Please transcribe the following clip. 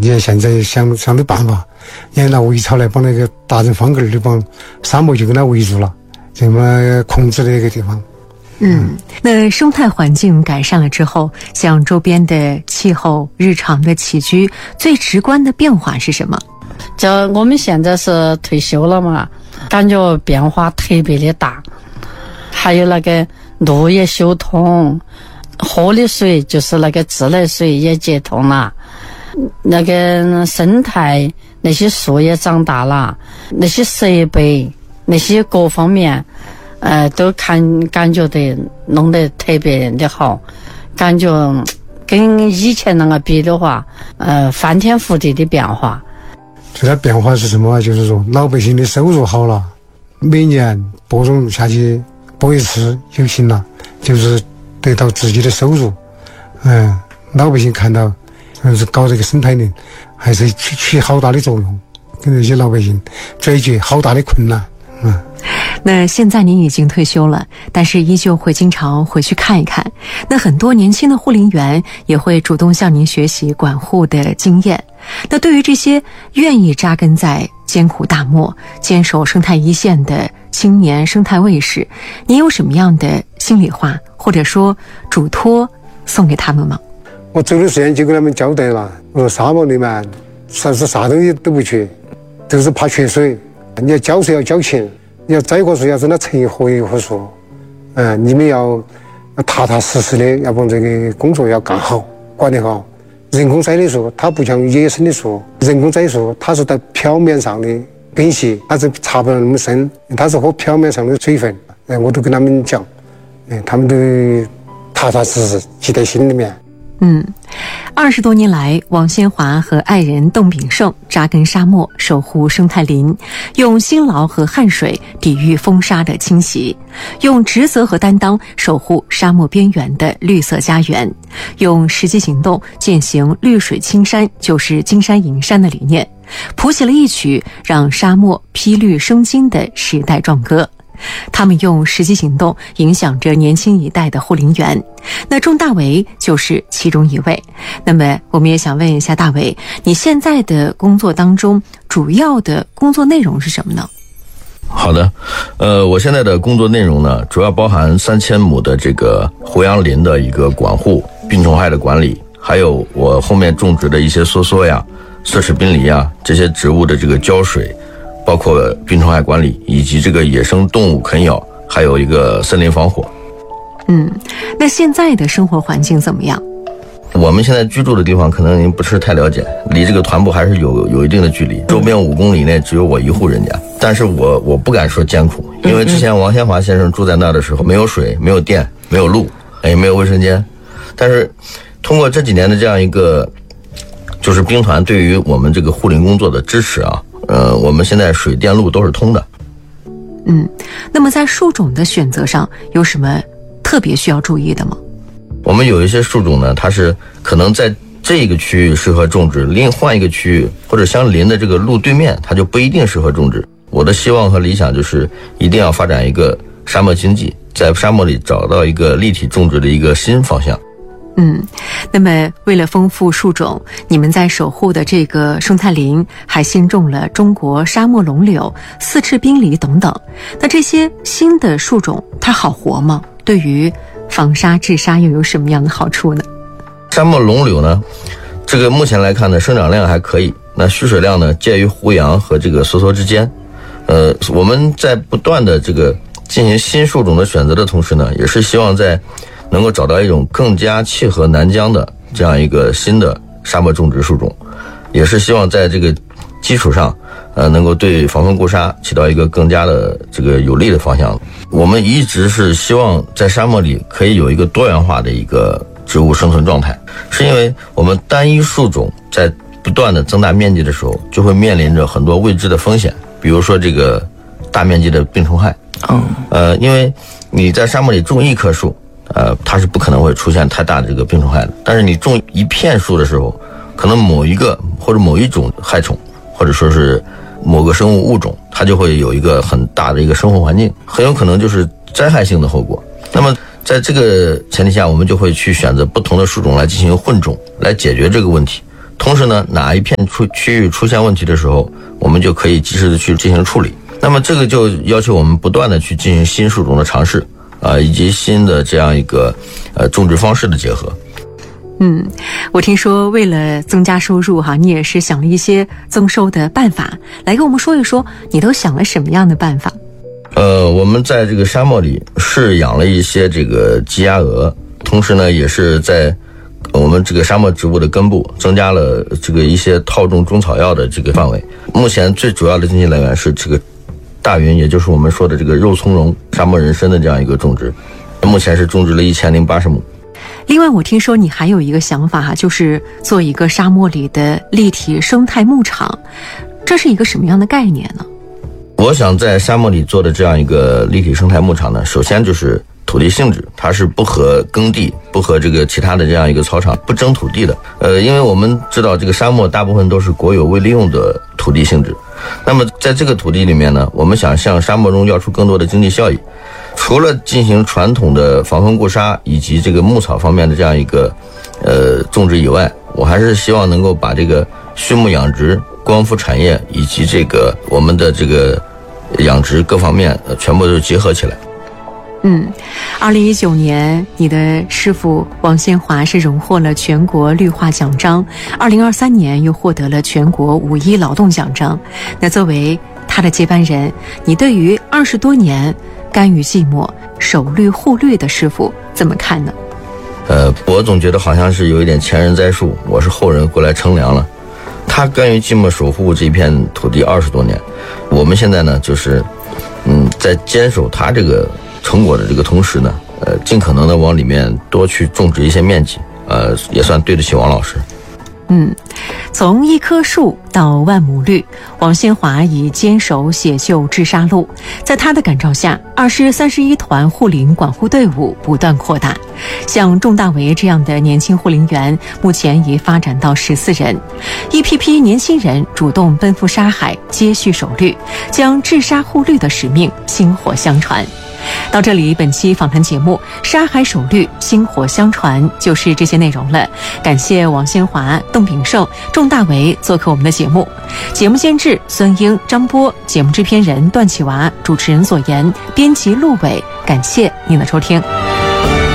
你看现在想的办法，你看拿围草来把那个大人方根就把沙漠就给它围住了，这么控制那个地方。 那生态环境改善了之后，像周边的气候、日常的起居，最直观的变化是什么？ 就我们现在是退休了嘛，感觉变化特别的大，还有那个路也修通，喝的水就是那个自来水也接通了，那个生态那些树也长大了，那些设备那些各方面都感觉得弄得特别的好，感觉跟以前那个比的话翻天覆地的变化。 最大变化是什么？就是说老百姓的收入好了，每年播种下去播一次就行了，就是得到自己的收入。老百姓看到是搞这个生态林还是起好大的作用，给那些老百姓解决好大的困难。 那现在您已经退休了，但是依旧会经常回去看一看。那很多年轻的护林员也会主动向您学习管护的经验。那对于这些愿意扎根在艰苦大漠、坚守生态一线的青年生态卫士，您有什么样的心里话或者说嘱托送给他们吗？ 我走的时间就跟他们交代了，我说沙漠里面啥东西都不缺，就是怕缺水。你要浇水要浇勤，你要栽棵树要真的成一棵树，你们要踏踏实实的要把这个工作要干好，管得好。人工栽的树它不像野生的树，人工栽树它是在表面上的根系，它是插不了那么深，它是喝表面上的水分。我都跟他们讲，他们都踏踏实实记在心里面。 20多年来，王先华和爱人邓炳胜扎根沙漠，守护生态林，用辛劳和汗水抵御风沙的侵袭，用职责和担当守护沙漠边缘的绿色家园，用实际行动践行绿水青山就是金山银山的理念，谱写了一曲让沙漠披绿生金的时代壮歌。他们用实际行动影响着年轻一代的护林员，那钟大为就是其中一位。那么我们也想问一下大为，你现在的工作当中主要的工作内容是什么呢？ 好的，我现在的工作内容呢，主要包含3000亩的这个胡杨林的一个管护、病虫害的管理，还有我后面种植的一些梭呀、色齿滨梨啊这些植物的这个浇水，包括病虫害管理，以及这个野生动物啃咬，还有一个森林防火。 那现在的生活环境怎么样？ 我们现在居住的地方可能您不是太了解，离这个团部还是有一定的距离，周边5公里内只有我一户人家。但是我不敢说艰苦，因为之前王先华先生住在那的时候，没有水，没有电，没有路，也没有卫生间。但是通过这几年的这样一个就是兵团对于我们这个护林工作的支持啊，我们现在水电路都是通的。 那么在树种的选择上有什么特别需要注意的吗？ 我们有一些树种呢，它是可能在这个区域适合种植，另换一个区域或者相邻的这个路对面，它就不一定适合种植。我的希望和理想就是一定要发展一个沙漠经济，在沙漠里找到一个立体种植的一个新方向。 那么为了丰富树种，你们在守护的这个生态林还新种了中国沙漠龙柳、四翅冰梨等等。那这些新的树种它好活吗？对于防沙治沙又有什么样的好处呢？ 沙漠龙柳呢，这个目前来看呢，生长量还可以，那蓄水量呢介于胡杨和这个梭之间。我们在不断的这个进行新树种的选择的同时呢，也是希望在能够找到一种更加契合南疆的这样一个新的沙漠种植树种，也是希望在这个基础上能够对防风固沙起到一个更加的这个有利的方向。我们一直是希望在沙漠里可以有一个多元化的一个植物生存状态，是因为我们单一树种在不断的增大面积的时候，就会面临着很多未知的风险，比如说这个大面积的病虫害。因为你在沙漠里种一棵树，它是不可能会出现太大的这个病虫害的。但是你种一片树的时候，可能某一个或者某一种害虫，或者说是某个生物物种，它就会有一个很大的一个生活环境，很有可能就是灾害性的后果。那么在这个前提下，我们就会去选择不同的树种来进行混种，来解决这个问题。 同时呢，哪一片区域出现问题的时候，我们就可以及时的去进行处理。那么这个就要求我们不断的去进行新树种的尝试以及新的这样一个种植方式的结合。 我听说为了增加收入你也是想了一些增收的办法，来跟我们说一说你都想了什么样的办法？ 我们在这个沙漠里是养了一些这个鸡鸭鹅，同时呢也是在我们这个沙漠植物的根部增加了这个一些套种中草药的这个范围。目前最主要的经济来源是这个大云，也就是我们说的这个肉苁蓉、沙漠人参的这样一个种植，目前是种植了1080亩。 另外我听说你还有一个想法就是做一个沙漠里的立体生态牧场，这是一个什么样的概念呢？ 我想在沙漠里做的这样一个立体生态牧场呢，首先就是土地性质，它是不和耕地、不和这个其他的这样一个草场不争土地的。因为我们知道这个沙漠大部分都是国有未利用的土地性质，那么在这个土地里面呢，我们想向沙漠中要出更多的经济效益。除了进行传统的防风固沙以及这个牧草方面的这样一个种植以外，我还是希望能够把这个畜牧养殖、光伏产业以及这个我们的这个养殖各方面全部都结合起来。 2019年你的师傅王先华是荣获了全国绿化奖章，2023年又获得了全国5·1劳动奖章。那作为他的接班人，你对于20多年甘于寂寞、守绿护绿的师傅怎么看呢？ 我总觉得好像是有一点前人栽树，我是后人过来乘凉了。他甘于寂寞守护这片土地20多年，我们现在呢就是在坚守他这个成果的这个同时呢，尽可能的往里面多去种植一些面积，也算对得起王老师。 从一棵树到万亩绿，王先华以坚守写就治沙路。在他的感召下，31团护林管护队伍不断扩大，像仲大为这样的年轻护林员目前已发展到14人，一批批年轻人主动奔赴沙海，接续守绿，将治沙护绿的使命薪火相传。到这里，本期访谈节目《沙海守绿，薪火相传》就是这些内容了。感谢王先华、邓炳胜、仲大为做客我们的节目。节目监制孙英、张波，节目制片人段启娃，主持人左岩，编辑陆伟。感谢您的收听。